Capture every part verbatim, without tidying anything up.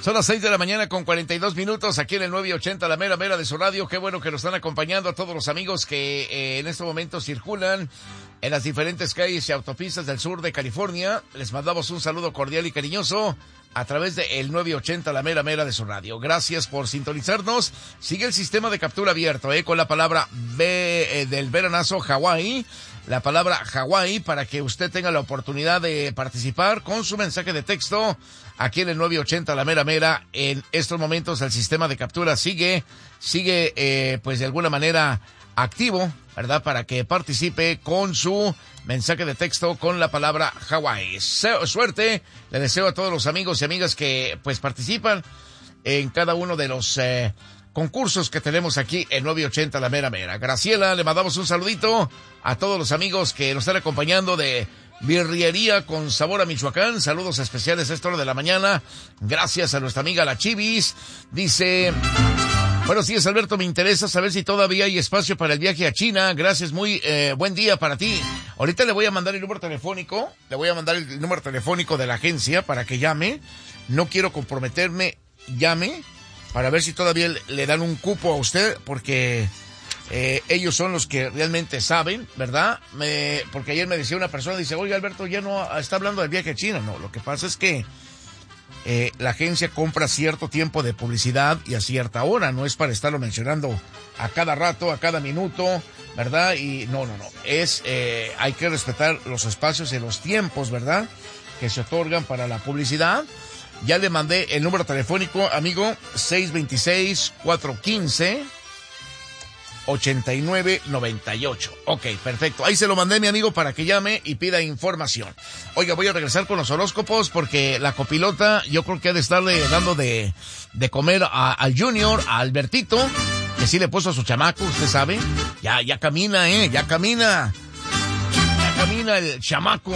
Son las seis de la mañana con cuarenta y dos minutos aquí en el nueve ochenta, la mera mera de su radio. Qué bueno que nos están acompañando a todos los amigos que eh, en este momento circulan en las diferentes calles y autopistas del sur de California. Les mandamos un saludo cordial y cariñoso a través de el nueve ochenta, la mera mera de su radio. Gracias por sintonizarnos. Sigue el sistema de captura abierto, eh, con la palabra B eh, del veranazo Hawái. La palabra Hawái para que usted tenga la oportunidad de participar con su mensaje de texto aquí en el nueve ochenta, la mera mera. En estos momentos el sistema de captura sigue, sigue eh, pues de alguna manera activo, ¿verdad? Para que participe con su mensaje de texto con la palabra Hawái. Suerte, le deseo a todos los amigos y amigas que pues participan en cada uno de los eh, concursos que tenemos aquí en nueve ochenta, la mera mera. Graciela, le mandamos un saludito a todos los amigos que nos están acompañando de Birriería con Sabor a Michoacán. Saludos especiales a esta hora de la mañana. Gracias a nuestra amiga La Chivis. Dice: buenos días, Alberto, me interesa saber si todavía hay espacio para el viaje a China. Gracias, muy eh, buen día para ti. Ahorita le voy a mandar el número telefónico, le voy a mandar el número telefónico de la agencia para que llame. No quiero comprometerme, llame, para ver si todavía le dan un cupo a usted, porque eh, ellos son los que realmente saben, ¿verdad? Me, porque ayer me decía una persona, dice, oye, Alberto, ya no está hablando del viaje a China. No, lo que pasa es que Eh, la agencia compra cierto tiempo de publicidad y a cierta hora, no es para estarlo mencionando a cada rato, a cada minuto, ¿verdad? Y no, no, no, es, eh, hay que respetar los espacios y los tiempos, ¿verdad? Que se otorgan para la publicidad. Ya le mandé el número telefónico, amigo, seis dos seis, cuatro uno cinco, ocho nueve nueve ocho. Ok, perfecto. Ahí se lo mandé, mi amigo, para que llame y pida información. Oiga, voy a regresar con los horóscopos porque la copilota yo creo que ha de estarle dando de, de comer a, al Junior, a Albertito, que sí le puso a su chamaco, usted sabe. Ya, ya camina, eh, ya camina. Ya camina el chamaco.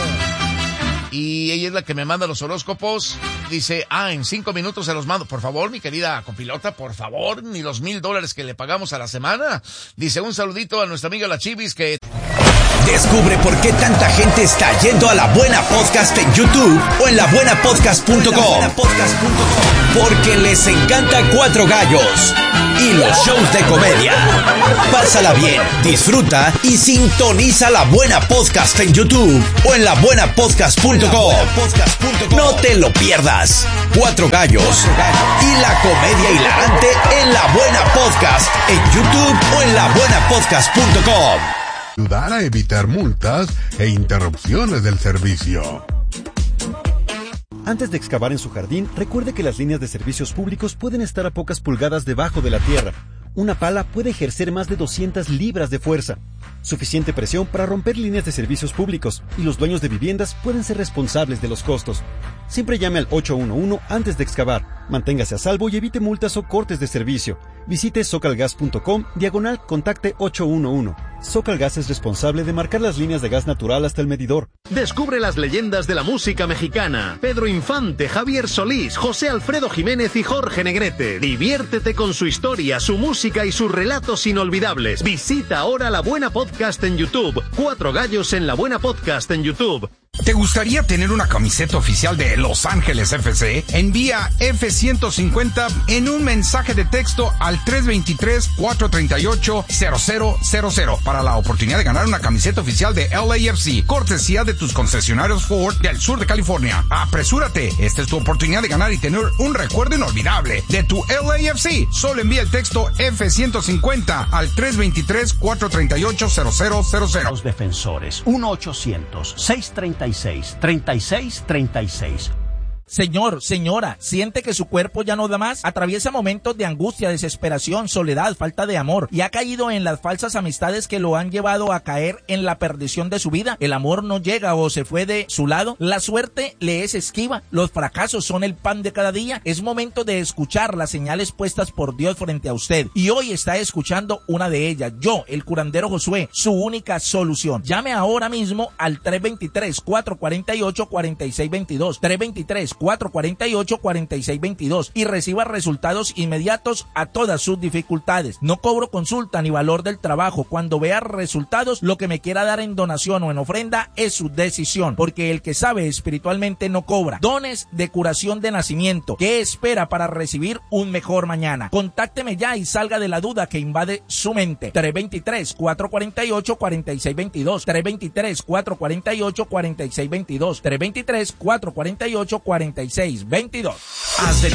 Y ella es la que me manda los horóscopos. Dice, ah, en cinco minutos se los mando. Por favor, mi querida copilota, por favor, ni los mil dólares que le pagamos a la semana. Dice, un saludito a nuestra amiga La Chivis que... Descubre por qué tanta gente está yendo a La Buena Podcast en YouTube o en la buena podcast punto com. Porque les encanta Cuatro Gallos y los shows de comedia. Pásala bien, disfruta y sintoniza La Buena Podcast en YouTube o en la buena podcast punto com. No te lo pierdas. Cuatro Gallos y la comedia hilarante en La Buena Podcast en YouTube o en la buena podcast punto com. Ayudar a evitar multas e interrupciones del servicio. Antes de excavar en su jardín, recuerde que las líneas de servicios públicos pueden estar a pocas pulgadas debajo de la tierra. Una pala puede ejercer más de doscientas libras de fuerza. Suficiente presión para romper líneas de servicios públicos, y los dueños de viviendas pueden ser responsables de los costos. Siempre llame al ocho uno uno antes de excavar. Manténgase a salvo y evite multas o cortes de servicio. Visite socalgas punto com, diagonal, contacte ocho uno uno. Socalgas es responsable de marcar las líneas de gas natural hasta el medidor. Descubre las leyendas de la música mexicana. Pedro Infante, Javier Solís, José Alfredo Jiménez y Jorge Negrete. Diviértete con su historia, su música y sus relatos inolvidables. Visita ahora La Buena Podcast en YouTube. Cuatro Gallos en La Buena Podcast en YouTube. ¿Te gustaría tener una camiseta oficial de Los Ángeles F C? Envía F ciento cincuenta en un mensaje de texto al tres dos tres, cuatro tres ocho, cero cero cero cero para la oportunidad de ganar una camiseta oficial de L A F C, cortesía de tus concesionarios Ford del sur de California. Apresúrate, esta es tu oportunidad de ganar y tener un recuerdo inolvidable de tu L A F C. Solo envía el texto F ciento cincuenta al tres dos tres, cuatro tres ocho, cero cero cero cero. Los defensores, uno ochocientos, seiscientos treinta y seis, treinta y seis treinta y seis. Señor, señora, ¿siente que su cuerpo ya no da más? Atraviesa momentos de angustia, desesperación, soledad, falta de amor y ha caído en las falsas amistades que lo han llevado a caer en la perdición de su vida. El amor no llega o se fue de su lado. La suerte le es esquiva. Los fracasos son el pan de cada día. Es momento de escuchar las señales puestas por Dios frente a usted. Y hoy está escuchando una de ellas. Yo, el curandero Josué, su única solución. Llame ahora mismo al tres dos tres, cuatro cuatro ocho, cuatro seis dos dos. tres dos tres, cuatro cuatro ocho, cuatro seis dos dos y reciba resultados inmediatos a todas sus dificultades. No cobro consulta ni valor del trabajo. Cuando vea resultados, lo que me quiera dar en donación o en ofrenda es su decisión, porque el que sabe espiritualmente no cobra. Dones de curación de nacimiento. ¿Qué espera para recibir un mejor mañana? Contácteme ya y salga de la duda que invade su mente. tres dos tres, cuatro cuatro ocho, cuatro seis dos dos, tres dos tres, cuatro cuatro ocho, cuatro seis dos dos, tres dos tres, cuatro cuatro ocho, cuatro seis dos dos. Haz de